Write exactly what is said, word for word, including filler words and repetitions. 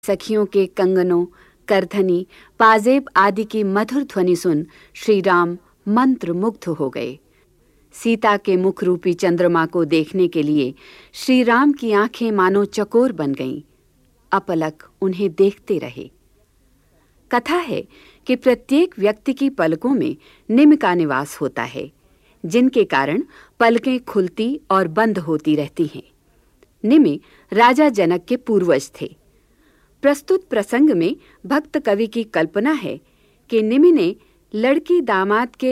सखियों के कंगनों, करधनी, पाजेब आदि की मधुर ध्वनि सुन श्री राम मंत्र मुग्ध हो गए। सीता के मुख रूपी चंद्रमा को देखने के लिए श्री राम की आंखें मानो चकोर बन गईं। अपलक उन्हें देखते रहे। कथा है कि प्रत्येक व्यक्ति की पलकों में निम्न का निवास होता है, जिनके कारण पलकें खुलती और बंद होती रहती हैं। निमि राजा जनक के पूर्वज थे। प्रस्तुत प्रसंग में भक्त कवि की कल्पना है कि निमि ने लड़की दामाद के